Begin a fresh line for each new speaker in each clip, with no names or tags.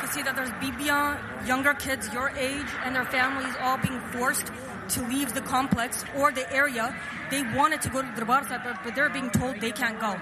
see that there's Bibiyan, younger kids your age, and their families all being forced to leave the complex or the area. They wanted to go to Darbar Sahib, but they're being told they can't go.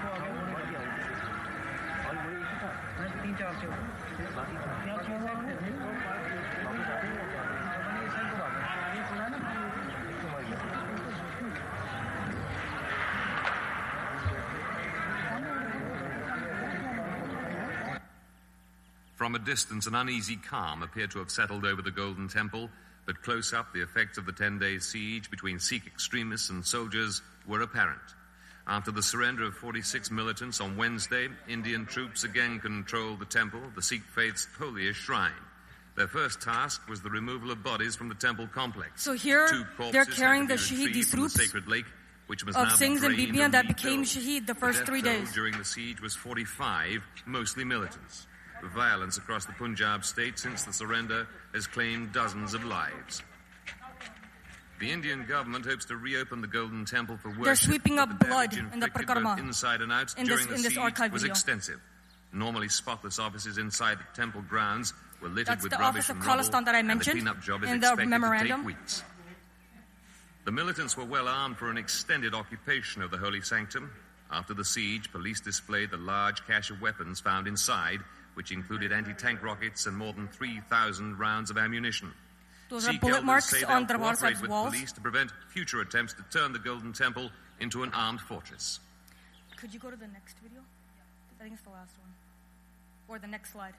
From a distance, an uneasy calm appeared to have settled over the Golden Temple, but close up, the effects of the 10-day siege between Sikh extremists and soldiers were apparent. After the surrender of 46 militants on Wednesday, Indian troops again controlled the temple, the Sikh faith's holiest shrine. Their first task was the removal of bodies from the temple complex.
So here, they're carrying the Shaheed, these troops
sacred lake, which was
of
now
Singhs and
drained
Bibiyan that
and
became
refilled.
Shaheed the first 3 days.
During the siege was 45, mostly militants. The violence across the Punjab state since the surrender has claimed dozens of lives. The Indian government hopes to reopen the Golden Temple for worship.
They're sweeping up blood in the
Prakarma
Prakarma
inside and out
in
during
this
the siege
archive
was
video.
extensive. Normally spotless offices inside the temple grounds were littered
That's
with
the
rubbish
office of
and rubble,
Khalistan that I
and the
mentioned
cleanup job is
in the
expected
memorandum.
to take weeks. The militants were well armed for an extended occupation of the holy sanctum. After the siege, police displayed the large cache of weapons found inside, which included anti-tank rockets and more than 3,000 rounds of ammunition.
Those are
Sikh
bullet
elders
marks
say
on
they'll
Darbar
cooperate
Sahib's
with
walls.
police to prevent future attempts to turn the Golden Temple into an armed fortress.
Could you go to the next video? I think it's the last one. Or the next slide.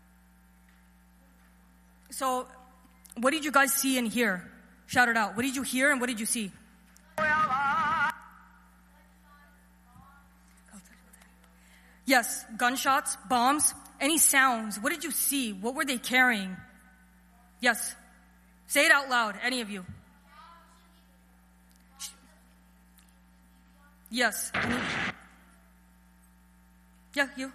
So, what did you guys see and hear? Shout it out. What did you hear and what did you see? Yes, gunshots, bombs, any sounds. What did you see? What were they carrying? Yes. Say it out loud, any of you. Yes. Yeah, you.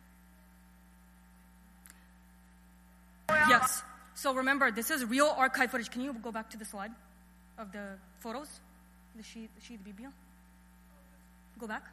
Yes. So remember, this is real archive footage. Can you go back to the slide of the photos? The Shaheed Bibiyan? Go back.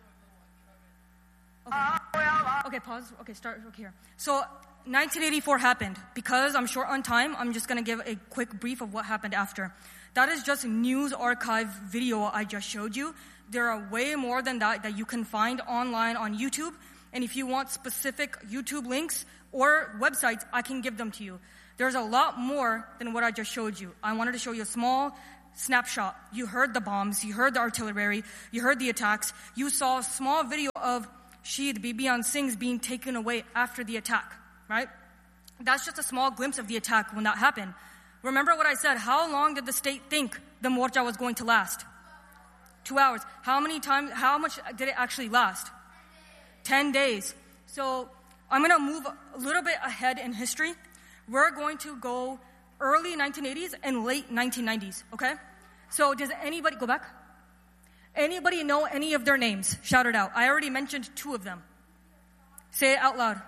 Okay, pause. Okay, start here. So 1984 happened. Because I'm short on time, I'm just going to give a quick brief of what happened after. That is just news archive video I just showed you. There are way more than that you can find online on YouTube. And if you want specific YouTube links or websites, I can give them to you. There's a lot more than what I just showed you. I wanted to show you a small snapshot. You heard the bombs, you heard the artillery, you heard the attacks. You saw a small video of Shaheed Bibiyan Singhs being taken away after the attack, right? That's just a small glimpse of the attack when that happened. Remember what I said, how long did the state think the morcha was going to last? 2 hours. How much did it actually last? 10 days. So I'm going to move a little bit ahead in history. We're going to go early 1980s and late 1990s, okay? So does anybody, go back? Anybody know any of their names? Shout it out. I already mentioned 2 of them. Say it out loud.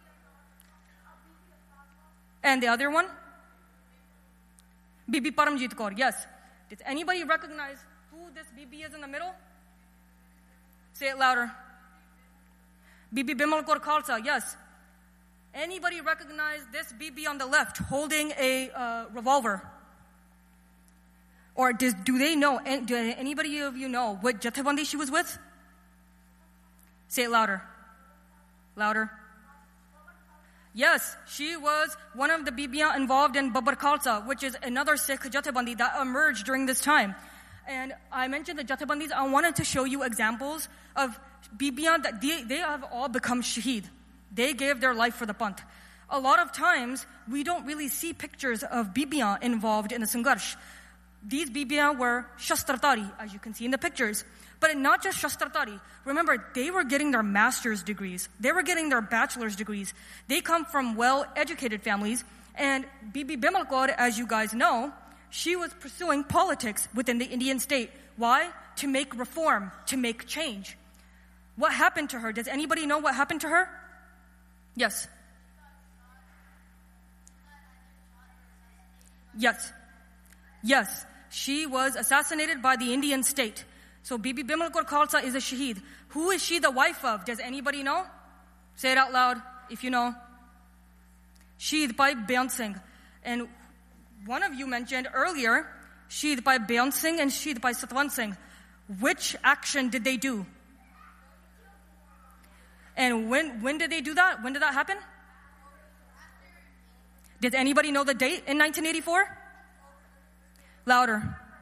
And the other one? Bibi Paramjit Kaur, yes. Does anybody recognize who this Bibi is in the middle? Say it louder. Bibi Bimal Kaur Khalsa, yes. Anybody recognize this Bibi on the left holding a revolver? Or do they know, do anybody of you know what Jathebandi she was with? Say it louder. Louder. Yes, she was one of the Bibiyan involved in Babar Khalsa, which is another Sikh Jathebandi that emerged during this time. And I mentioned the Jathebandis. I wanted to show you examples of Bibiyan that they have all become Shaheed. They gave their life for the Panth. A lot of times, we don't really see pictures of Bibiyan involved in the Sangharsh. These Bibiyan were Shastratari, as you can see in the pictures. But not just Shastratari. Remember, they were getting their master's degrees. They were getting their bachelor's degrees. They come from well-educated families. And Bibi Bimal Kaur, as you guys know, she was pursuing politics within the Indian state. Why? To make reform, to make change. What happened to her? Does anybody know what happened to her? Yes. Yes. Yes. She was assassinated by the Indian state. So Bibi Bimal Kaur Khalsa is a Shaheed. Who is she the wife of? Does anybody know? Say it out loud if you know. Shaheed by Beant Singh. And one of you mentioned earlier, Shaheed by Beant Singh and Shaheed by Satwant Singh. Which action did they do? And when did they do that? When did that happen? Did anybody know the date in 1984? Louder.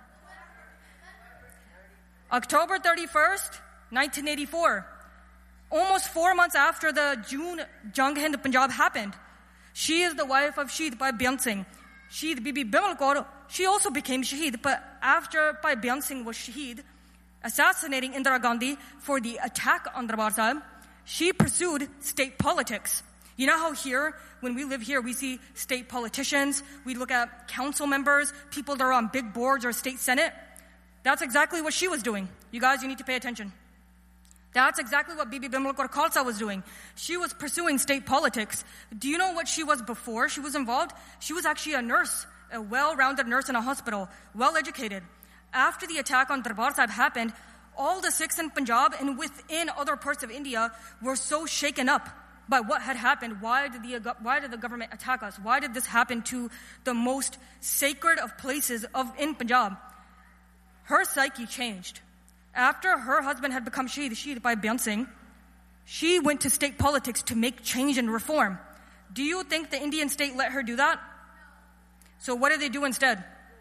October 31st, 1984. Almost 4 months after the June Jang Hind Punjab happened. She is the wife of Shaheed by Beant Singh. Shaheed Bibi Bimal Kaur, she also became Shaheed, but after Bhai Beant Singh was Shaheed, assassinating Indira Gandhi for the attack on Darbar Sahib, she pursued state politics. You know how here, when we live here, we see state politicians, we look at council members, people that are on big boards or state senate. That's exactly what she was doing. You guys, you need to pay attention. That's exactly what Bibi Bimal Kaur Khalsa was doing. She was pursuing state politics. Do you know what she was before she was involved? She was actually a nurse, a well-rounded nurse in a hospital, well-educated. After the attack on Darbar Sahib happened, all the Sikhs in Punjab and within other parts of India were so shaken up by what had happened. Why did the government attack us? Why did this happen to the most sacred of places in Punjab? Her psyche changed. After her husband had become Shaheed by Beant Singh, she went to state politics to make change and reform. Do you think the Indian state let her do that? So what did they do instead?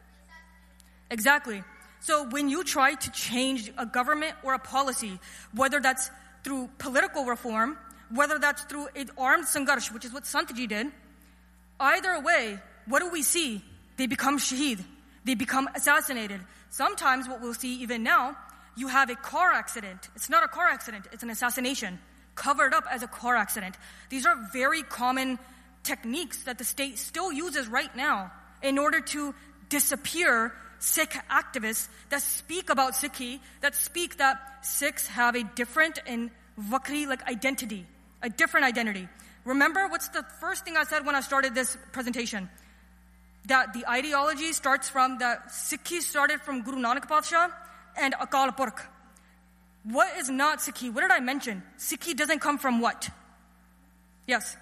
Exactly. So when you try to change a government or a policy, whether that's through political reform, whether that's through an armed sangharsh, which is what Santji did, either way, what do we see? They become Shaheed. They become assassinated. Sometimes what we'll see even now, you have a car accident. It's not a car accident, it's an assassination, covered up as a car accident. These are very common techniques that the state still uses right now in order to disappear Sikh activists that speak about Sikhi, that speak that Sikhs have a different and vakri identity, a different identity. Remember, what's the first thing I said when I started this presentation? That the ideology starts from, that Sikhi started from Guru Nanak Patsha and Akal Purkh. What is not Sikhi? What did I mention? Sikhi doesn't come from what? Yes.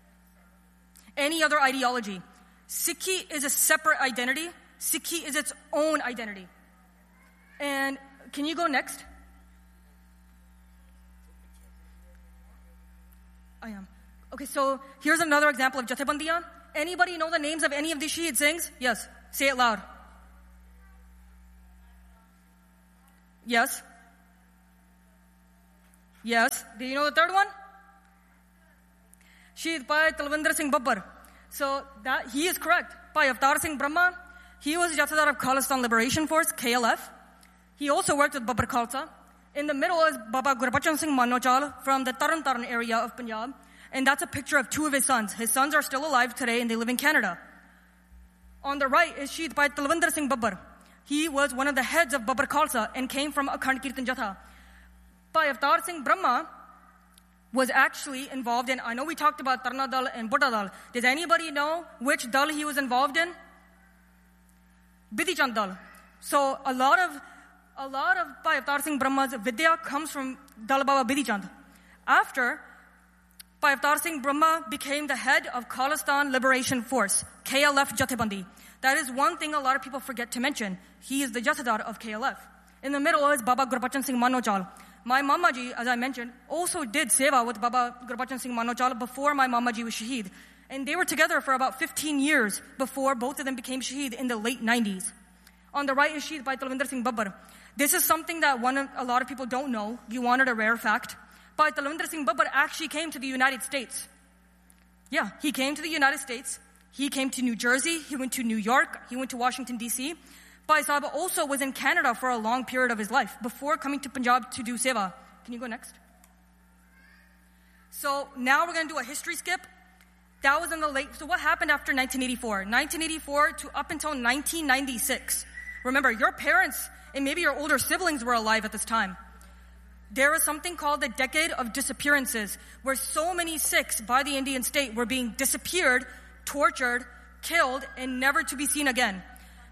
Any other ideology. Sikhi is a separate identity. Sikhi is its own identity. And can you go next? I am. Okay, so here's another example of Jathebandiyan. Anybody know the names of any of these Shaheed Singhs? Yes. Say it loud. Yes. Yes. Do you know the third one? Shaheed Bhai Talwinder Singh Babbar. So that he is correct. Bhai Avtar Singh Brahma. He was Jathedar of Khalistan Liberation Force, KLF. He also worked with Babbar Khalsa. In the middle is Baba Gurbachan Singh Manochal from the Taran Taran area of Punjab. And that's a picture of two of his sons. His sons are still alive today and they live in Canada. On the right is Shaheed Bhai Talwinder Singh Babbar. He was one of the heads of Babbar Khalsa and came from Akhand Kirtan Jatha. Bhai Avtar Singh Brahma was actually involved in, I know we talked about Tarna Dal and Buddha Dal. Does anybody know which Dal he was involved in? Bidhi Chand Dal. So a lot of Bhai Avtar Singh Brahma's Vidya comes from Dal Baba Bidhi Chand. After, Bhai Avtar Singh Brahma became the head of Khalistan Liberation Force, KLF Jathebandi. That is one thing a lot of people forget to mention. He is the Jathedar of KLF. In the middle is Baba Gurbachan Singh Manochal. My Mamaji, as I mentioned, also did seva with Baba Gurbachan Singh Manochal before my Mamaji was Shaheed. And they were together for about 15 years before both of them became Shaheed in the late 90s. On the right is Shaheed Bhai Talwinder Singh Babbar. This is something that a lot of people don't know. You wanted a rare fact. Bhai Talwinder Singh Babbar actually came to the United States. Yeah, he came to the United States. He came to New Jersey. He went to New York. He went to Washington, D.C. Bhai Sahib also was in Canada for a long period of his life before coming to Punjab to do seva. Can you go next? So now we're going to do a history skip. That was in the late, so what happened after 1984? 1984 to up until 1996. Remember, your parents and maybe your older siblings were alive at this time. There was something called the Decade of Disappearances, where so many Sikhs by the Indian state were being disappeared, tortured, killed, and never to be seen again.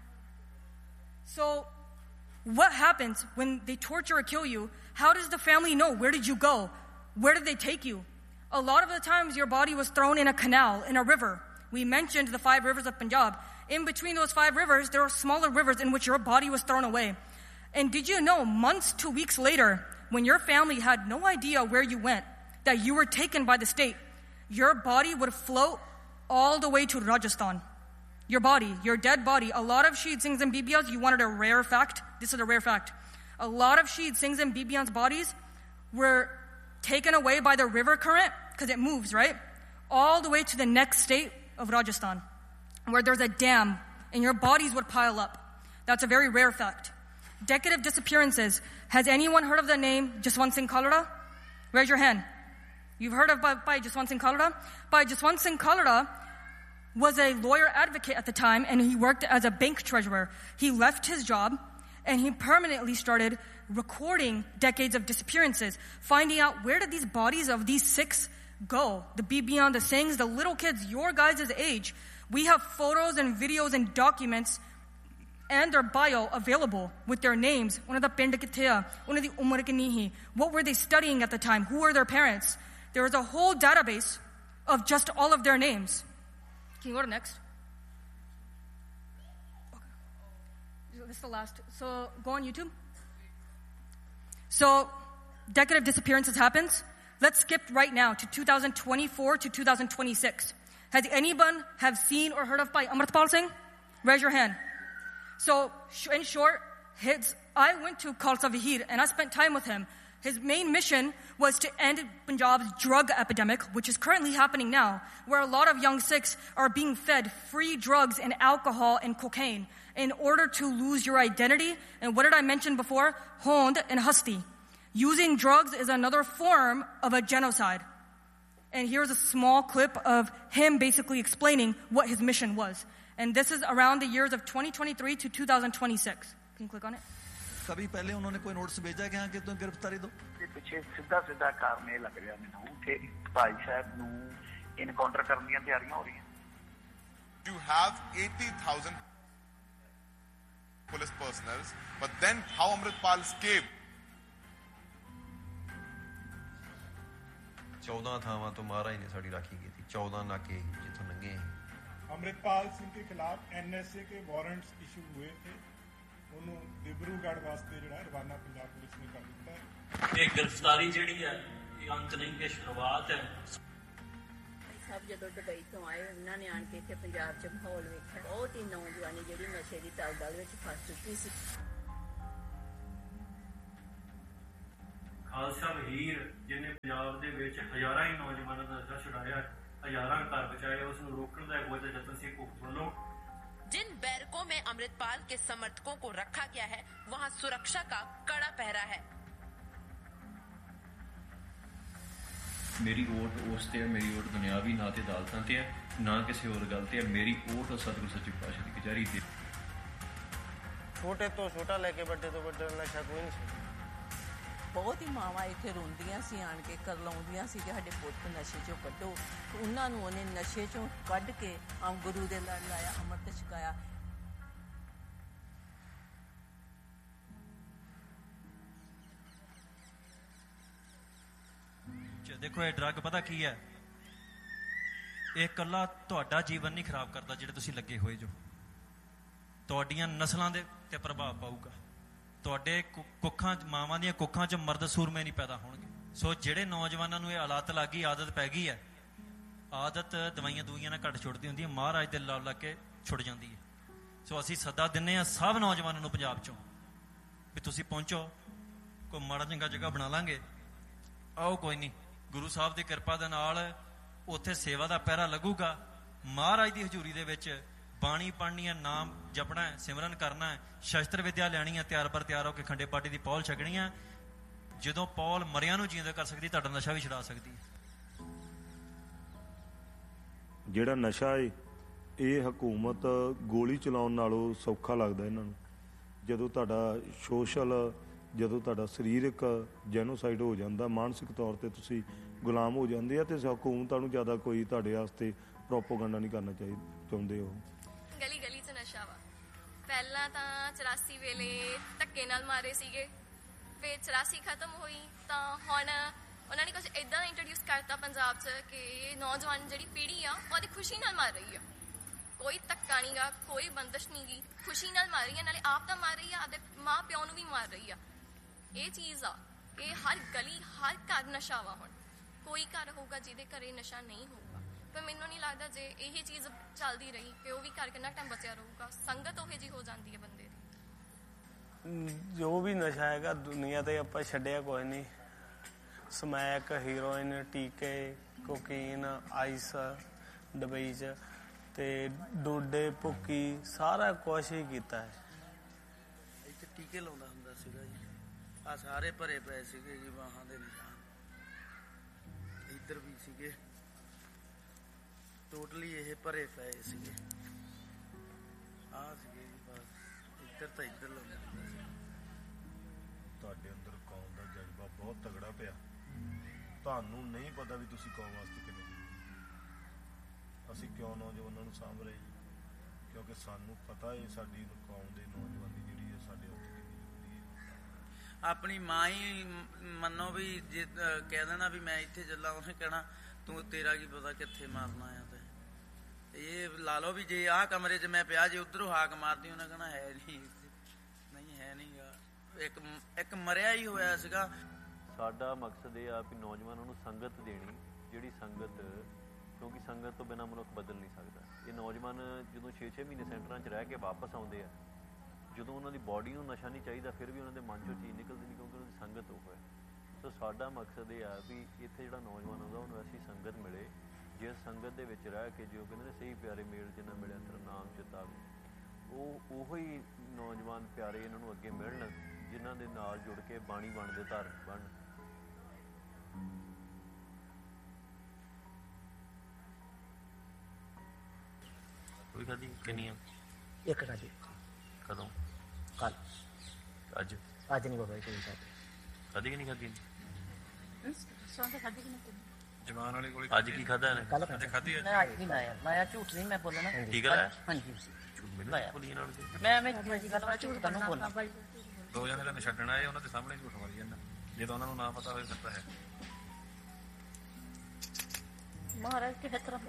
So, what happens when they torture or kill you? How does the family know? Where did you go? Where did they take you? A lot of the times your body was thrown in a canal, in a river. We mentioned the 5 rivers of Punjab. In between those 5 rivers, there are smaller rivers in which your body was thrown away. And did you know, months to weeks later, when your family had no idea where you went, that you were taken by the state, your body would float all the way to Rajasthan. Your body, your dead body. A lot of Shahid Singhs and Bibiyas, you wanted a rare fact? This is a rare fact. A lot of Shahid Singhs and Bibiyans' bodies were taken away by the river current, because it moves, right? All the way to the next state of Rajasthan, where there's a dam, and your bodies would pile up. That's a very rare fact. Decade of disappearances. Has anyone heard of the name Jaswant Singh Kalra? Raise your hand. You've heard of Bhai Jaswant Singh Kalra? Bhai Jaswant Singh Kalra was a lawyer advocate at the time, and he worked as a bank treasurer. He left his job, and he permanently started recording decades of disappearances, finding out where did these bodies of these 6 go. The Bibiyan, the Singhs, the little kids, your guys' age. We have photos and videos and documents and their bio available with their names. One of the pind kithe a, one of the umar kinni hi, what were they studying at the time, who were their parents. There was a whole database of just all of their names. Can you go to next? Okay. This is the last. So go on YouTube. So decade of disappearances happens. Let's skip right now to 2024 to 2026. Has anyone have seen or heard of Bhai Amritpal Singh? Raise your hand. So, in short, I went to Khalsa Vahir and I spent time with him. His main mission was to end Punjab's drug epidemic, which is currently happening now, where a lot of young Sikhs are being fed free drugs and alcohol and cocaine in order to lose your identity. And what did I mention before? Hond and Hasti. Using drugs is another form of a genocide. And here's a small clip of him basically explaining what his mission was. And this is around the years of 2023 to 2026. Can you click on it?
कभी पहले उन्होंने कोई notice भेजा कि हाँ कि तुम गिरफ्तारी दो?
ਪਿੱਛੇ ਸਿੱਧਾ ਕਾਰਨ ਇਹ ਲੱਗ ਰਿਹਾ ਮੈਨੂੰ ਕਿ ਭਾਈ ਸਾਹਿਬ ਨੂੰ ਇਨਕਾਊਂਟਰ ਕਰਨ ਦੀਆਂ ਤਿਆਰੀਆਂ ਹੋ ਰਹੀਆਂ.
You have 80,000 police personnel, but then how Amritpal escaped?
14 ਥਾਵਾਂ ਤੋਂ ਮਹਾਰਾਜ ਨੇ ਸਾਡੀ ਰਾਖੀ ਕੀਤੀ. 14 ਨਾਕੇ ਜਿੱਥੋਂ ਲੰਘੇ.
अमृतपाल सिंह के खिलाफ एनएसए के वारंट्स इशू हुए थे. ਉਹਨੂੰ ਡਿਬਰੂਗੜ੍ਹ ਵਾਸਤੇ ਜਿਹੜਾ ਰਵਾਨਾ ਪੰਜਾਬ ਪੁਲਿਸ ਨੇ ਕਰ ਦਿੱਤਾ ਹੈ.
ਇਹ ਗ੍ਰਿਫਤਾਰੀ ਜਿਹੜੀ ਹੈ ਇਹ ਅੰਤ ਨਹੀਂ, ਇਹ ਸ਼ੁਰੂਆਤ ਹੈ.
ਸਭ ਜਦੋਂ ਦੁਬਈ ਤੋਂ ਆਏ ਉਹਨਾਂ ਨੇ ਆਣ ਕੇ ਇੱਥੇ ਪੰਜਾਬ 'ਚ ਮਾਹੌਲ ਵੇਖਿਆ. ਬਹੁਤ ਹੀ ਨੌਜਵਾਨੀ ਜਿਹੜੀ ਨਸ਼ੇ ਦੀ ਦਲਦਲ ਵਿੱਚ ਫਸ ਚੁੱਕੀ ਸੀ.
ਖਾਲਸਾ ਵਹੀਰ ਜਿਹਨੇ ਪੰਜਾਬ ਦੇ ਵਿੱਚ ਹਜ਼ਾਰਾਂ ਹੀ ਨੌਜਵਾਨਾਂ ਦਾ ਨਸ਼ਾ ਛੁਡਾਇਆ, हजारों घर बचाए, उसको रोकने का कोई जतन से बोलो.
जिन बैरकों में अमृतपाल के समर्थकों को रखा गया है वहां सुरक्षा का कड़ा पहरा है.
मेरी वोट उस ते है, मेरी वोट दुनियावी ना ते अदालतां ते है, ना किसी और गल ते है. मेरी वोट सतगुरु सच्चे पातशाह दी कचहरी ते.
छोटे तो छोटा लेके बड़े तो बड़ा नशा कोई नहीं.
ਬਹੁਤ ਹੀ ਮਾਵਾਂ ਇੱਥੇ ਰੋਂਦੀਆਂ ਸੀ, ਆਣ ਕੇ ਕਰਲਾਉਂਦੀਆਂ ਸੀ ਕਿ ਸਾਡੇ ਪੁੱਤ ਨਸ਼ੇ 'ਚੋਂ ਕੱਢੋ. ਉਹਨਾਂ ਨੂੰ ਉਹਨੇ ਨਸ਼ੇ 'ਚੋਂ ਕੱਢ ਕੇ ਗੁਰੂ ਦੇ ਲੜ ਲਾਇਆ, ਅੰਮ੍ਰਿਤ ਛਕਾਇਆ.
ਦੇਖੋ ਇਹ ਡਰੱਗ ਪਤਾ ਕੀ ਹੈ, ਇਹ ਇਕੱਲਾ ਤੁਹਾਡਾ ਜੀਵਨ ਨਹੀਂ ਖਰਾਬ ਕਰਦਾ ਜਿਹੜੇ ਤੁਸੀਂ ਲੱਗੇ ਹੋਏ ਜੋ, ਤੁਹਾਡੀਆਂ ਨਸਲਾਂ ਦੇ ਤੇ ਪ੍ਰਭਾਵ ਪਾਊਗਾ. ਤੁਹਾਡੇ ਕੁੱਖਾਂ 'ਚ, ਮਾਵਾਂ ਦੀਆਂ ਕੁੱਖਾਂ 'ਚ ਮਰਦ ਸੂਰਮੇ ਨਹੀਂ ਪੈਦਾ ਹੋਣਗੇ. ਸੋ ਜਿਹੜੇ ਨੌਜਵਾਨਾਂ ਨੂੰ ਇਹ ਹਾਲਾਤ ਲੱਗ ਗਈ, ਆਦਤ ਪੈ ਗਈ ਹੈ, ਆਦਤ ਦਵਾਈਆਂ ਦੂਈਆਂ ਨਾਲ ਘੱਟ ਛੁੱਟਦੀ ਹੁੰਦੀ ਹੈ, ਮਹਾਰਾਜ ਦੇ ਲੜ ਲੱਗ ਕੇ ਛੁੱਟ ਜਾਂਦੀ ਹੈ. ਸੋ ਅਸੀਂ ਸੱਦਾ ਦਿੰਦੇ ਹਾਂ ਸਭ ਨੌਜਵਾਨਾਂ ਨੂੰ ਪੰਜਾਬ 'ਚੋਂ ਵੀ ਤੁਸੀਂ ਪਹੁੰਚੋ, ਕੋਈ ਮਾੜਾ ਚੰਗਾ ਜਗ੍ਹਾ ਬਣਾ ਲਾਂਗੇ, ਆਓ ਕੋਈ ਨਹੀਂ, ਗੁਰੂ ਸਾਹਿਬ ਦੀ ਕਿਰਪਾ ਦੇ ਨਾਲ ਉੱਥੇ ਸੇਵਾ ਦਾ ਪਹਿਰਾ ਲੱਗੂਗਾ. ਮਹਾਰਾਜ ਦੀ ਹਜ਼ੂਰੀ ਦੇ ਵਿੱਚ ਬਾਣੀ ਪੜ੍ਹਨੀ ਹੈ, ਨਾਮ ਜਪਣਾ ਹੈ, ਸਿਮਰਨ ਕਰਨਾ ਹੈ, ਸ਼ਸਤਰ ਵਿਦਿਆ ਲੈਣੀ ਹੈ, ਤਿਆਰ ਬਰ ਤਿਆਰ ਹੋ ਕੇ ਖੰਡੇ ਪਾਟੀ ਦੀ ਪੌਲ ਛਕਣੀ ਹੈ. ਜਦੋਂ ਪੌਲ ਮਰਿਆਂ ਨੂੰ ਜਿਉਂਦਾ ਕਰ ਸਕਦੀ, ਤੁਹਾਡਾ ਨਸ਼ਾ ਵੀ ਛੁਡਾ ਸਕਦੀ ਹੈ.
ਜਿਹੜਾ ਨਸ਼ਾ ਏ ਇਹ ਹਕੂਮਤ ਗੋਲੀ ਚਲਾਉਣ ਨਾਲੋਂ ਸੌਖਾ ਲੱਗਦਾ ਇਹਨਾਂ ਨੂੰ. ਜਦੋਂ ਤੁਹਾਡਾ ਸੋਸ਼ਲ, ਜਦੋਂ ਤੁਹਾਡਾ ਸਰੀਰਕ ਜੈਨੋਸਾਈਡ ਹੋ ਜਾਂਦਾ, ਮਾਨਸਿਕ ਤੌਰ ਤੇ ਤੁਸੀਂ ਗੁਲਾਮ ਹੋ ਜਾਂਦੇ ਆ, ਤੇ ਹਕੂਮਤਾਂ ਨੂੰ ਜ਼ਿਆਦਾ ਕੋਈ ਤੁਹਾਡੇ ਵਾਸਤੇ ਪ੍ਰੋਪੋਗੰਡਾ ਨਹੀਂ ਕਰਨਾ ਚਾਹੁੰਦੇ. ਉਹ
ਗਲੀ ਗਲੀ 'ਚ ਨਸ਼ਾ ਵਾ. ਪਹਿਲਾਂ ਤਾਂ 84 ਵੇਲੇ ਧੱਕੇ ਨਾਲ ਮਾਰੇ ਸੀਗੇ, ਫਿਰ 84 ਖਤਮ ਹੋਈ ਤਾਂ ਹੁਣ ਉਹਨਾਂ ਨੇ ਕੁਝ ਇਦਾਂ ਇੰਟਰੋਡਿਊਸ ਕਰਤਾ ਪੰਜਾਬ 'ਚ ਕਿ ਨੌਜਵਾਨ ਜਿਹੜੀ ਪੀੜ੍ਹੀ ਆ ਉਹਦੀ ਖੁਸ਼ੀ ਨਾਲ ਮਰ ਰਹੀ ਆ। ਕੋਈ ਧੱਕਾ ਨਹੀਂ ਗਾ, ਕੋਈ ਬੰਦਸ਼ ਨਹੀਂ ਗੀ, ਖੁਸ਼ੀ ਨਾਲ ਮਰ ਰਹੀ ਆ, ਨਾਲੇ ਆਪ ਤਾਂ ਮਰ ਰਹੀ ਆ, ਆਪਦੇ ਮਾਂ ਪਿਓ ਨੂੰ ਵੀ ਮਾਰ ਰਹੀ ਆ। ਇਹ ਚੀਜ਼ ਆ ਕਿ ਹਰ ਗਲੀ ਹਰ ਘਰ ਨਸ਼ਾ ਵਾ। ਹੁਣ ਕੋਈ ਘਰ ਹੋਊਗਾ ਜਿਹਦੇ ਘਰੇ ਨਸ਼ਾ ਨਹੀਂ ਹੋਊਗਾ, ਪਰ ਮੈਨੂੰ ਨਹੀਂ ਲੱਗਦਾ ਜੇ ਇਹ ਚੀਜ਼ ਚੱਲਦੀ ਰਹੀ ਕਿ ਉਹ ਵੀ ਘਰ ਕਿੰਨਾ ਟਾਈਮ ਬਚਿਆ ਰਹੂਗਾ। ਸੰਗਤ ਉਹੋ ਜਿਹੀ ਹੋ ਜਾਂਦੀ ਹੈ ਬੰਦੇ ਦੀ।
ਜੋ ਵੀ ਨਸ਼ਾ ਹੈਗਾ ਦੁਨੀਆ ਤੇ ਆਪਾਂ ਛੱਡਿਆ ਕੋਈ ਨਹੀਂ। ਸਮੈਕ, ਹੀਰੋਇਨ, ਟੀਕੇ, ਕੋਕੀਨ, ਆਈਸ ਦੁਬਈ 'ਚ ਤੇ ਡੋਡੇ, ਭੁੱਕੀ, ਸਾਰਾ ਕੁਛ ਹੀ ਕੀਤਾ ਹੈ।
ਇੱਥੇ ਟੀਕੇ ਲਾਉਂਦਾ ਹੁੰਦਾ ਸੀਗਾ ਜੀ। ਆ ਸਾਰੇ ਭਰੇ ਪਏ ਸੀਗੇ ਜੀ ਬਾਹਾਂ ਦੇ ਨਿਸ਼ਾਨ, ਇੱਧਰ ਵੀ ਸੀਗੇ, ਟੋਟਲੀ ਇਹ ਭਰੇ ਪਏ ਸੀਗੇ। ਆ ਸੀਗੇ ਜੀ ਬਸ, ਇੱਧਰ ਤਾਂ ਇੱਧਰ ਲਾਉਂਦਾ ਹੁੰਦਾ ਸੀ।
ਤੁਹਾਡੇ ਅੰਦਰ ਕੌਮ ਦਾ ਜਜ਼ਬਾ ਬਹੁਤ ਤਗੜਾ ਪਿਆ। ਤੁਹਾਨੂੰ ਨਹੀਂ ਪਤਾ ਵੀ ਤੁਸੀਂ ਕੌਮ ਵਾਸਤੇ ਕਿੰਨੇ ਜ਼ਰੂਰੀ। ਅਸੀਂ ਕਿਉਂ ਨੌਜਵਾਨਾਂ ਨੂੰ ਸਾਂਭ ਰਹੇ ਜੀ? ਕਿਉਂਕਿ ਸਾਨੂੰ ਪਤਾ ਹੈ ਸਾਡੀ ਕੌਮ ਦੇ ਨੌਜਵਾਨੀ ਜਿਹੜੀ ਹੈ ਸਾਡੇ ਉੱਤੇ ਕਿੰਨੀ ਜ਼ਰੂਰੀ ਹੈ।
ਆਪਣੀ ਮਾਂ ਹੀ ਮੰਨੋ ਵੀ ਜੇ ਕਹਿ ਦੇਣਾ ਵੀ ਮੈਂ ਇੱਥੇ ਚੱਲਾਂ, ਉਹਨੇ ਕਹਿਣਾ ਤੂੰ ਤੇਰਾ ਕੀ ਪਤਾ ਕਿੱਥੇ ਮਾਰਨਾ ਆ। ਤੇ ਇਹ ਲਾ ਲਓ ਵੀ ਜੇ ਆਹ ਕਮਰੇ 'ਚ ਮੈਂ ਪਿਆ, ਜੇ ਉੱਧਰੋਂ ਹਾਕ ਮਾਰਦੀ ਉਹਨੇ ਕਹਿਣਾ ਹੈ ਨਹੀਂ ਹੈ ਨਹੀਂ ਗਾ। ਇੱਕ ਮਰਿਆ ਹੀ ਹੋਇਆ ਸੀਗਾ।
ਸਾਡਾ ਮਕਸਦ ਇਹ ਆ ਵੀ ਨੌਜਵਾਨਾਂ ਨੂੰ ਸੰਗਤ ਦੇਣੀ, ਜਿਹੜੀ ਸੰਗਤ, ਕਿਉਂਕਿ ਸੰਗਤ ਤੋਂ ਬਿਨਾਂ ਮਨੁੱਖ ਬਦਲ ਨਹੀਂ ਸਕਦਾ। ਇਹ ਨੌਜਵਾਨ ਜਦੋਂ 6-6 ਮਹੀਨੇ ਸੈਂਟਰਾਂ 'ਚ ਰਹਿ ਕੇ ਵਾਪਸ ਆਉਂਦੇ ਆ, ਜਦੋਂ ਉਹਨਾਂ ਦੀ ਬਾਡੀ ਨੂੰ ਨਸ਼ਾ ਨਹੀਂ ਚਾਹੀਦਾ, ਫਿਰ ਵੀ ਉਹਨਾਂ ਦੇ ਮਨ 'ਚੋਂ ਚੀਜ਼ ਨਿਕਲਦੀ ਨਹੀਂ, ਕਿਉਂਕਿ ਉਹਨਾਂ ਦੀ ਸੰਗਤ ਉਹ ਹੈ। ਸੋ ਸਾਡਾ ਮਕਸਦ ਇਹ ਆ ਵੀ ਇੱਥੇ ਜਿਹੜਾ ਨੌਜਵਾਨ ਆਉਂਦਾ ਉਹਨੂੰ ਐਸੀ ਸੰਗਤ ਮਿਲੇ, ਜਿਸ ਸੰਗਤ ਦੇ ਵਿੱਚ ਰਹਿ ਕੇ ਜੋ ਕਹਿੰਦੇ ਨੇ ਸਹੀ ਪਿਆਰੇ ਮੇਲ ਜਿੰਨਾ ਮਿਲਿਆ ਤੇਰਾ ਨਾਮ ਚਿਤਾਵੇ, ਉਹੋ ਹੀ ਨੌਜਵਾਨ ਪਿਆਰੇ ਇਹਨਾਂ ਨੂੰ ਅੱਗੇ ਮਿਲਣ, ਜਿਨ੍ਹਾਂ ਦੇ ਨਾਲ ਜੁੜ ਕੇ ਬਾਣੀ ਬਣਦੇ ਧਾਰਮਿਕ ਬਣਨ। ਕੋਈ ਖਾਦੀ ਕਿੰਨੀਆਂ?
ਇੱਕ ਖਾਦੀ।
ਕਦੋਂ?
ਕੱਲ।
ਅੱਜ
ਨਹੀਂ ਬਾਬਾ ਜੀ, ਕੋਈ
ਖਾਦੀ ਕਿ ਨਹੀਂ ਖਾਦੀ?
ਖਾਦੀ ਕਿ ਨਹੀਂ?
ਜਵਾਨ ਵਾਲੇ ਕੋਲ ਅੱਜ ਕੀ ਖਾਦਾ ਨੇ? ਅੱਜ ਖਾਦੀ ਹੈ?
ਮੈਂ ਅੱਜ ਨਹੀਂ ਲਾਇਆ। ਲਾਇਆ ਝੂਠ ਨਹੀਂ ਮੈਂ ਬੋਲਣਾ।
ਠੀਕ ਹੈ।
ਹਾਂਜੀ
ਝੂਠ ਮੈਨੂੰ ਬੋਲੀ ਨਾਲ
ਮੈਂ ਗੱਲ ਝੂਠ ਤੁਹਾਨੂੰ ਬੋਲਣਾ।
ਦੋ ਜਣੇ ਤਾਂ ਛੱਡਣ ਆਏ, ਉਹਨਾਂ ਦੇ ਸਾਹਮਣੇ ਝੂਠ ਮਾਰੀ ਜਾਂਦਾ, ਜਦੋਂ ਉਹਨਾਂ ਨੂੰ ਨਾ ਪਤਾ ਹੋਏ ਸਕਦਾ ਹੈ।
ਮਹਾਰਾਜ ਕਿਸ ਤਰ੍ਹਾਂ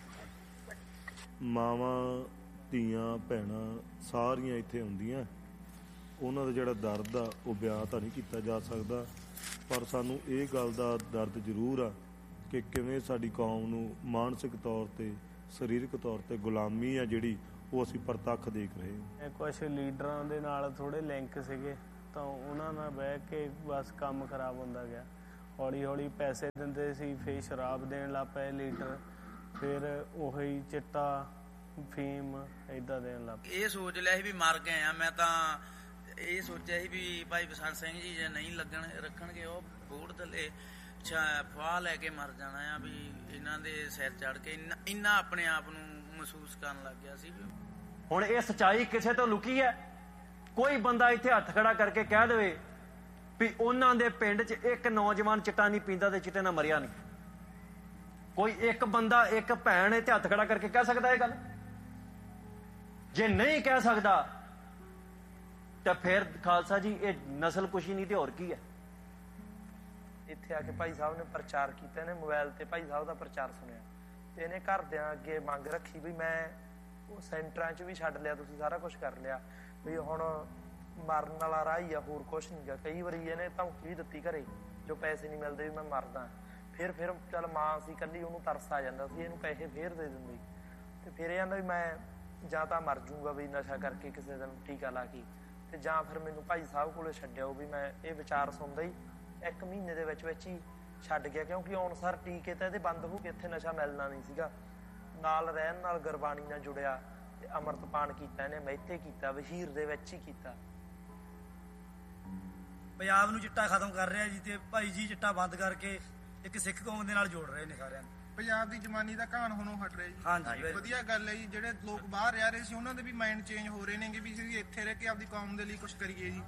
ਮਾਵਾਂ, ਧੀਆਂ, ਭੈਣਾਂ ਸਾਰੀਆਂ ਇੱਥੇ ਆਉਂਦੀਆਂ। ਉਹਨਾਂ ਦਾ ਜਿਹੜਾ ਦਰਦ ਆ ਉਹ ਬਿਆਨ ਤਾਂ ਨਹੀਂ ਕੀਤਾ ਜਾ ਸਕਦਾ, ਪਰ ਸਾਨੂੰ ਇਹ ਗੱਲ ਦਾ ਦਰਦ ਜ਼ਰੂਰ ਆ ਕਿ ਕਿਵੇਂ ਸਾਡੀ ਕੌਮ ਨੂੰ ਮਾਨਸਿਕ ਤੌਰ ਤੇ, ਸਰੀਰਕ ਤੌਰ ਤੇ ਗੁਲਾਮੀ ਆ ਜਿਹੜੀ ਉਹ ਅਸੀਂ ਪ੍ਰਤੱਖ ਦੇਖ ਰਹੇ ਹਾਂ।
ਕੁਛ ਲੀਡਰਾਂ ਦੇ ਨਾਲ ਥੋੜੇ ਲਿੰਕ ਸੀਗੇ, ਤਾਂ ਉਹਨਾਂ ਨਾਲ ਬਹਿ ਕੇ ਬਸ ਕੰਮ ਖਰਾਬ ਹੁੰਦਾ ਗਿਆ। ਹੌਲੀ ਹੌਲੀ ਪੈਸੇ ਦਿੰਦੇ ਸੀ, ਫਿਰ ਸ਼ਰਾਬ ਦੇਣ ਲੱਗ ਪਏ ਲੀਡਰ, ਫਿਰ ਉਹੀ ਚਿੱਟਾ, ਫੀਮ ਏਦਾਂ ਦੇਣ ਲੱਗ ਪਏ।
ਇਹ ਸੋਚ ਲਿਆ ਸੀ ਵੀ ਮਰ ਗਏ ਆ। ਮੈਂ ਤਾਂ ਇਹ ਸੋਚਿਆ ਸੀ ਵੀ ਭਾਈ ਬਸੰਤ ਸਿੰਘ ਜੀ ਜੇ ਨਹੀਂ ਰੱਖਣਗੇ ਉਹ ਬੋਰਡ ਥੱਲੇ ਫਾਹ ਲੈ ਕੇ ਮਰ ਜਾਣਾ ਆ, ਵੀ ਇਹਨਾਂ ਦੇ ਸਿਰ ਚੜ ਕੇ ਇੰਨਾ ਆਪਣੇ ਆਪ ਨੂੰ ਮਹਿਸੂਸ ਕਰਨ ਲੱਗ ਗਿਆ ਸੀ।
ਹੁਣ ਇਹ ਸੱਚਾਈ ਕਿਸੇ ਤੋਂ ਲੁਕੀ ਹੈ? ਕੋਈ ਬੰਦਾ ਇੱਥੇ ਹੱਥ ਖੜਾ ਕਰਕੇ ਕਹਿ ਦੇਵੇ ਵੀ ਉਹਨਾਂ ਦੇ ਪਿੰਡ 'ਚ ਇੱਕ ਨੌਜਵਾਨ ਚਿੱਟਾ ਨਹੀਂ ਪੀਂਦਾ ਤੇ ਚਿੱਟੇ ਨਾਲ ਮਰਿਆ ਨਹੀਂ? ਕੋਈ ਇੱਕ ਬੰਦਾ, ਇੱਕ ਭੈਣ ਇੱਥੇ ਹੱਥ ਖੜਾ ਕਰਕੇ ਕਹਿ ਸਕਦਾ ਇਹ ਗੱਲ? ਜੇ ਨਹੀਂ ਕਹਿ ਸਕਦਾ ਤਾਂ ਫਿਰ ਖਾਲਸਾ ਜੀ ਇਹ ਨਸਲ ਕੁਸ਼ੀ ਨਹੀਂ ਤੇ ਹੋਰ ਕੀ ਹੈ?
ਇੱਥੇ ਆ ਕੇ ਭਾਈ ਸਾਹਿਬ ਨੇ ਪ੍ਰਚਾਰ ਕੀਤਾ, ਇਹਨੇ ਮੋਬਾਈਲ ਤੇ ਭਾਈ ਸਾਹਿਬ ਦਾ ਪ੍ਰਚਾਰ ਸੁਣਿਆ ਤੇ ਇਹਨੇ ਘਰਦਿਆਂ ਅੱਗੇ ਮੰਗ ਰੱਖੀ ਵੀ ਮੈਂ ਉਹ ਸੈਂਟਰਾਂ 'ਚ ਵੀ ਛੱਡ ਲਿਆ, ਤੁਸੀਂ ਸਾਰਾ ਕੁਛ ਕਰ ਲਿਆ, ਵੀ ਹੁਣ ਮਰਨ ਵਾਲਾ ਰਾਹ ਹੀ ਆ, ਹੋਰ ਕੁਛ ਨਹੀਂ ਗਾ। ਕਈ ਵਾਰੀ ਇਹਨੇ ਧਮਕੀ ਵੀ ਦਿੱਤੀ ਘਰੇ, ਜੋ ਪੈਸੇ ਨਹੀਂ ਮਿਲਦੇ ਵੀ ਮੈਂ ਮਰਦਾ। ਫਿਰ ਚੱਲ ਮਾਂ ਸੀ ਇਕੱਲੀ, ਉਹਨੂੰ ਤਰਸ ਆ ਜਾਂਦਾ ਸੀ, ਇਹਨੂੰ ਪੈਸੇ ਫੇਰ ਦੇ ਦਿੰਦੀ, ਤੇ ਫਿਰ ਇਹ ਕਹਿੰਦਾ ਵੀ ਮੈਂ ਜਾਂ ਤਾਂ ਮਰ ਜੂੰਗਾ ਵੀ ਨਸ਼ਾ ਕਰਕੇ ਕਿਸੇ ਦਿਨ ਟੀਕਾ ਲਾ ਕੇ, ਤੇ ਜਾਂ ਫਿਰ ਮੈਨੂੰ ਭਾਈ ਸਾਹਿਬ ਕੋਲੇ ਛੱਡਿਓ। ਵੀ ਮੈਂ ਇਹ ਵਿਚਾਰ ਸੁਣਦਾ ਹੀ 1 ਮਹੀਨੇ ਦੇ ਵਿੱਚ ਹੀ ਛੱਡ ਗਿਆ, ਕਿਉਂਕਿ ਹੁਣ ਸਰ ਟੀਕੇ ਤਾਂ ਇਹਦੇ ਬੰਦ ਹੋ ਕੇ ਇੱਥੇ ਨਸ਼ਾ ਮਿਲਣਾ ਨਹੀਂ ਸੀਗਾ। ਨਾਲ ਰਹਿਣ ਨਾਲ ਗੁਰਬਾਣੀ ਨਾਲ ਜੁੜਿਆ ਤੇ ਅੰਮ੍ਰਿਤਪਾਨ ਕੀਤਾ ਇਹਨੇ, ਮਹਿਤੇ ਕੀਤਾ, ਵਹੀਰ ਦੇ ਵਿੱਚ ਹੀ ਕੀਤਾ।
ਪੰਜਾਬ ਨੂੰ ਚਿੱਟਾ ਖਤਮ ਕਰ ਰਿਹਾ ਜੀ, ਤੇ ਭਾਈ ਜੀ ਚਿੱਟਾ ਬੰਦ ਕਰਕੇ ਇੱਕ ਸਿੱਖ ਕੌਮ ਦੇ ਨਾਲ ਜੋੜ ਰਹੇ ਨੇ ਸਾਰਿਆਂ ਨੂੰ।
ਪੰਜਾਬ ਦੀ ਜਵਾਨੀ ਦਾ ਕਹਾਣ ਹੁਣੋਂ ਹਟ ਰਿਹਾ ਜੀ।
ਹਾਂਜੀ,
ਵਧੀਆ ਗੱਲ ਹੈ ਜੀ। ਜਿਹੜੇ ਲੋਕ ਬਾਹਰ ਰਹਿ ਰਹੇ ਸੀ ਉਹਨਾਂ ਦੇ ਵੀ ਮਾਈਂਡ ਚੇਂਜ ਹੋ ਰਹੇ ਨੇਗੇ ਵੀ ਅਸੀਂ ਇੱਥੇ ਰਹਿ ਕੇ ਆਪਦੀ ਕੌਮ ਦੇ ਲਈ ਕੁਝ ਕਰੀਏ ਜੀ।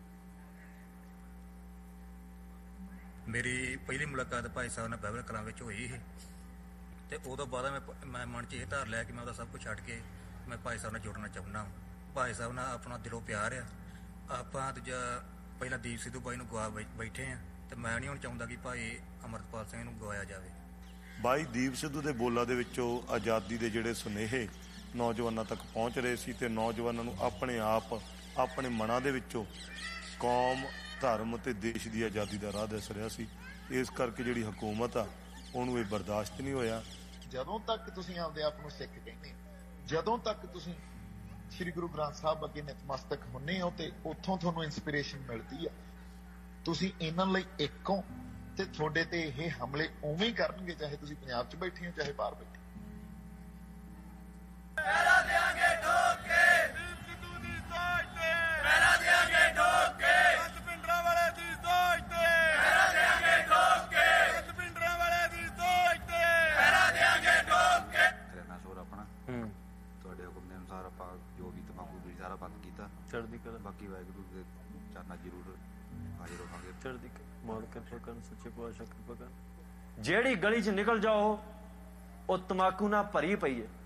ਮੇਰੀ ਪਹਿਲੀ ਮੁਲਾਕਾਤ ਭਾਈ ਸਾਹਿਬ ਨਾਲ ਬਾਈਬਲ ਕਲਾਂ ਵਿੱਚ ਹੋਈ ਸੀ, ਤੇ ਉਦੋਂ ਬਾਅਦ ਮੈਂ ਮਨ 'ਚ ਇਹ ਧਾਰ ਲਿਆ ਕਿ ਮੈਂ ਉਹਦਾ ਸਭ ਕੁਝ ਛੱਡ ਕੇ ਮੈਂ ਭਾਈ ਸਾਹਿਬ ਨਾਲ ਜੁੜਨਾ ਚਾਹੁੰਦਾ। ਭਾਈ ਸਾਹਿਬ ਨਾਲ ਆਪਣਾ ਦਿਲੋਂ ਪਿਆਰ ਆ। ਆਪਾਂ ਦੂਜਾ ਪਹਿਲਾਂ ਦੀਪ ਸਿੱਧੂ ਬਾਈ ਨੂੰ ਗਵਾ ਬੈਠੇ ਆ, ਤੇ ਮੈਂ ਨਹੀਂ ਹੁਣ ਚਾਹੁੰਦਾ ਕਿ ਭਾਈ ਅਮਰਤਪਾਲ ਸਿੰਘ ਨੂੰ ਗਵਾਇਆ ਜਾਵੇ।
ਬਾਈ ਦੀਪ ਸਿੱਧੂ ਦੇ ਬੋਲਾਂ ਦੇ ਵਿੱਚੋਂ ਆਜ਼ਾਦੀ ਦੇ ਜਿਹੜੇ ਸੁਨੇਹੇ ਨੌਜਵਾਨਾਂ ਤੱਕ ਪਹੁੰਚ ਰਹੇ ਸੀ ਤੇ ਨੌਜਵਾਨਾਂ ਨੂੰ ਆਪਣੇ ਆਪ ਆਪਣੇ ਮਨਾਂ ਦੇ ਵਿੱਚੋਂ ਕੌਮ, ਧਰਮ ਤੇ ਦੇਸ਼ ਦੀ ਆਜ਼ਾਦੀ ਦਾ ਰਾਹ ਦਿਸ ਰਿਹਾ ਸੀ। ਇਸ ਕਰਕੇ ਜਿਹੜੀ ਹਕੂਮਤ ਆ ਉਹਨੂੰ ਇਹ ਬਰਦਾਸ਼ਤ ਨਹੀਂ ਹੋਇਆ।
ਜਦੋਂ ਤੱਕ ਤੁਸੀਂ ਆਪਦੇ ਆਪ ਨੂੰ ਸਿੱਖ ਕਹਿੰਦੇ, ਜਦੋਂ ਤੱਕ ਤੁਸੀਂ ਸ੍ਰੀ ਗੁਰੂ ਗ੍ਰੰਥ ਸਾਹਿਬ ਅੱਗੇ ਨਤਮਸਤਕ ਹੁੰਨੇ ਹੋ ਤੇ ਉੱਥੋਂ ਤੁਹਾਨੂੰ ਇੰਸਪੀਰੇਸ਼ਨ ਮਿਲਦੀ ਆ, ਤੁਸੀਂ ਇਹਨਾਂ ਲਈ ਇੱਕ ਹੋ ਤੇ ਤੁਹਾਡੇ ਤੇ ਇਹ ਹਮਲੇ ਉਵੇਂ ਹੀ ਕਰਨਗੇ, ਚਾਹੇ ਤੁਸੀਂ ਪੰਜਾਬ 'ਚ ਬੈਠੇ ਹੋ ਚਾਹੇ ਬਾਹਰ ਬੈਠੇ।
ਪਹਿਰਾ ਦਿਆਂਗੇ ਠੋਕ ਕੇ ਸਿੱਧੂ ਦੀ ਸੋਚ ਤੇ, ਪਹਿਰਾ ਦਿਆਂਗੇ ਠੋਕ ਕੇ ਪਿੰਡਰਾਂ ਵਾਲੇ ਦੀ ਸੋਚ ਤੇ, ਪਹਿਰਾ ਦਿਆਂਗੇ ਠੋਕ ਕੇ ਪਿੰਡਰਾਂ ਵਾਲੇ ਦੀ ਸੋਚ ਤੇ, ਪਹਿਰਾ ਦਿਆਂਗੇ ਠੋਕ ਕੇ।
ਕਰਨਾ ਸ਼ੋਰ ਆਪਣਾ ਤੁਹਾਡੇ ਹੁਕਮ ਦੇ ਅਨੁਸਾਰ ਆਪਾਂ ਜੋ ਵੀ ਤੰਬਾਕੂ ਬੀੜੀ ਸਾਰਾ ਬੰਦ ਕੀਤਾ,
ਚੜ੍ਹਦੀ ਕਲਾ।
ਬਾਕੀ ਵਾਹਿਗੁਰੂ ਦੇ ਚਰਨਾਂ ਜ਼ਰੂਰ ਹਾਜ਼ਰ ਹੋਵਾਂਗੇ।
ਚੜ੍ਹਦੀ ਮਾਲ ਕਿਰਪਾ ਕਰਨ, ਸੱਚੇ ਪਾਤਸ਼ਾਹ ਕਿਰਪਾ ਕਰਨ। ਜਿਹੜੀ ਗਲੀ 'ਚ ਨਿਕਲ ਜਾਓ ਉਹ ਤੰਬਾਕੂ ਨਾਲ ਭਰੀ ਪਈ ਹੈ।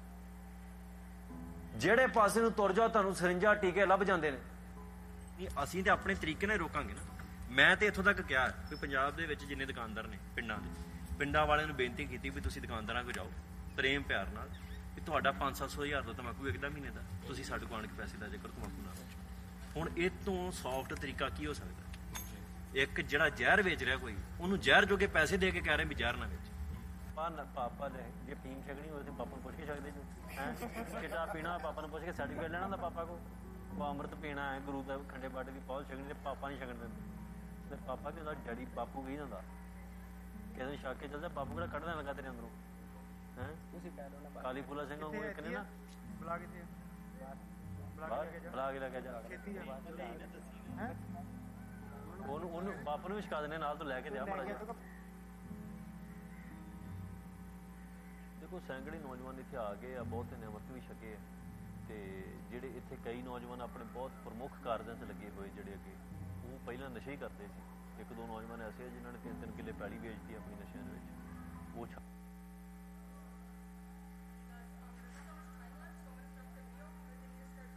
ਜਿਹੜੇ ਪਾਸੇ ਨੂੰ ਤੁਰ ਜਾਓ ਤੁਹਾਨੂੰ ਸਰਿੰਜਾਂ ਟੀਕੇ ਲੱਭ ਜਾਂਦੇ ਨੇ।
ਅਸੀਂ ਤੇ ਆਪਣੇ ਤਰੀਕੇ ਨਾਲ ਰੋਕਾਂਗੇ ਨਾ। ਮੈਂ ਤੇ ਇੱਥੋਂ ਤੱਕ ਕਿਹਾ ਵੀ ਪੰਜਾਬ ਦੇ ਵਿੱਚ ਜਿੰਨੇ ਦੁਕਾਨਦਾਰ ਨੇ ਪਿੰਡਾਂ ਵਾਲਿਆਂ ਨੂੰ ਬੇਨਤੀ ਕੀਤੀ ਵੀ ਤੁਸੀਂ ਦੁਕਾਨਦਾਰਾਂ ਕੋਲ ਜਾਓ ਪ੍ਰੇਮ ਪਿਆਰ ਨਾਲ, ਵੀ ਤੁਹਾਡਾ 500-700 ਹਜ਼ਾਰ ਦਾ ਤੰਬਾਕੂ ਵਿਕਦਾ ਮਹੀਨੇ ਦਾ, ਤੁਸੀਂ ਸਾਡੇ ਕੋਲ ਆਣ ਕੇ ਪੈਸੇ ਦਾ ਜੇਕਰ ਤੰਬਾਕੂ ਨਾ ਵੇਚੋ। ਹੁਣ ਇਹ ਤੋਂ ਸੌਫਟ ਤਰੀਕਾ ਕੀ ਹੋ ਸਕਦਾ? ਇੱਕ ਜਿਹੜਾ ਜ਼ਹਿਰ ਵੇਚ ਰਿਹਾ ਕੋਈ, ਉਹਨੂੰ ਜ਼ਹਿਰ ਜੋਗੇ ਪੈਸੇ ਦੇ ਕੇ ਕਹਿ ਰਹੇ ਵੀ ਜ਼ਹਿਰ ਨਾ ਵੇਚ।
ਪਾਪਾ ਦੇ ਜੇ ਪੀਣ ਛਕਣੀ ਹੋਵੇ ਤੇ ਪਾਪਾ ਨੂੰ ਪੁੱਛ ਕੇ ਸਕਦੇ ਜੋ ਹੈ ਕਿਤਾ ਪੀਣਾ, ਪਾਪਾ ਨੂੰ ਪੁੱਛ ਕੇ ਸਰਟੀਫਿਕੇਟ ਲੈਣਾ ਹੁੰਦਾ ਪਾਪਾ ਕੋ। ਉਹ ਅੰਮ੍ਰਿਤ ਪੀਣਾ ਹੈ, ਗੁਰੂ ਦਾ ਖੰਡੇ ਬਾਟੇ ਦੀ ਪੌਲ ਛਕਣੀ ਤੇ ਪਾਪਾ ਨਹੀਂ ਛਕਣ ਦਿੰਦੇ। ਤੇ ਪਾਪਾ ਕੀ ਹੁੰਦਾ, ਡੈਡੀ ਬਾਪੂ ਕਹੀ ਜਾਂਦਾ। ਕਿਸੇ ਨੂੰ ਛੱਕ ਕੇ ਚੱਲਦਾ, ਬਾਪੂ ਕਿਹੜਾ ਕੱਢ ਦੇਣ ਲੱਗਾ ਤੇਰੇ ਅੰਦਰੋਂ ਹੈ। ਕਾਲੀ ਫੂਲਾ ਸਿੰਘ ਵਾਂਗੂ ਇੱਕ ਨੇ ਨਾ ਬੁਲਾ ਕੇ ਲੈ ਕੇ ਜਾ ਉਹਨੂੰ ਬਾਪ ਨੂੰ ਵੀ ਛਕਾ ਦਿੰਦੇ ਨਾਲ ਤੋਂ ਲੈ ਕੇ ਦਿਆ ਮਾੜਾ ਜਿਹਾ। ਦੇਖੋ ਸੈਂਕੜੇ ਨੌਜਵਾਨ ਇੱਥੇ ਆ ਗਏ ਆ, ਬਹੁਤ ਨੇ ਅੰਮ੍ਰਿਤ ਵੀ ਛਕੇ ਆ ਤੇ ਜਿਹੜੇ ਇੱਥੇ ਕਈ ਨੌਜਵਾਨ ਆਪਣੇ ਬਹੁਤ ਪ੍ਰਮੁੱਖ ਕਾਰਜਾਂ 'ਚ ਲੱਗੇ ਹੋਏ, ਜਿਹੜੇ ਅੱਗੇ ਉਹ ਪਹਿਲਾਂ ਨਸ਼ੇ ਹੀ ਕਰਦੇ ਸੀ। ਇੱਕ ਦੋ ਨੌਜਵਾਨ ਐਸੇ ਆ ਜਿਨ੍ਹਾਂ ਨੇ 3-3 ਕਿੱਲੇ ਪੈਲੀ ਵੇਚਤੀ ਆਪਣੀ ਨਸ਼ਿਆਂ ਦੇ ਵਿੱਚ। ਉਹ